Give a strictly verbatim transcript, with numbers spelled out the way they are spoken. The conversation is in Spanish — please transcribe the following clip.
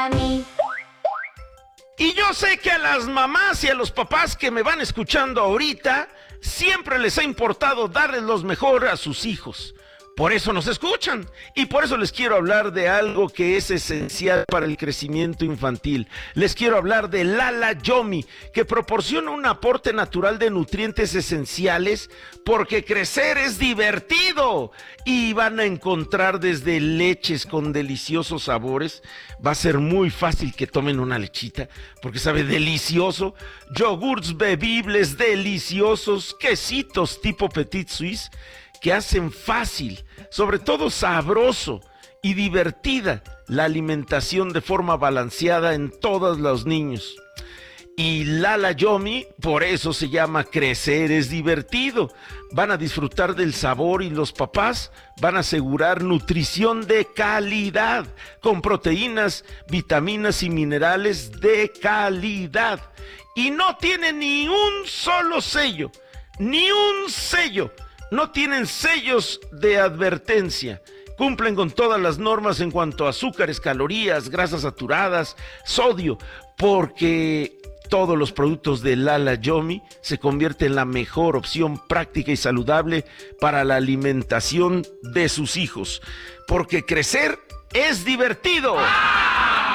Y yo sé que a las mamás y a los papás que me van escuchando ahorita, siempre les ha importado darles lo mejor a sus hijos. Por eso nos escuchan y por eso les quiero hablar de algo que es esencial para el crecimiento infantil. Les quiero hablar de Lala Yomi, que proporciona un aporte natural de nutrientes esenciales porque crecer es divertido y van a encontrar desde leches con deliciosos sabores. Va a ser muy fácil que tomen una lechita porque sabe delicioso, yogurts bebibles deliciosos, quesitos tipo Petit Suisse, que hacen fácil, sobre todo sabroso y divertida la alimentación de forma balanceada en todos los niños. Y Lala Yomi, por eso se llama Crecer es divertido. Van a disfrutar del sabor y los papás van a asegurar nutrición de calidad, con proteínas, vitaminas y minerales de calidad. Y no tiene ni un solo sello, ni un sello. No tienen sellos de advertencia. Cumplen con todas las normas en cuanto a azúcares, calorías, grasas saturadas, sodio, porque todos los productos de Lala Yomi se convierten en la mejor opción práctica y saludable para la alimentación de sus hijos. Porque crecer es divertido.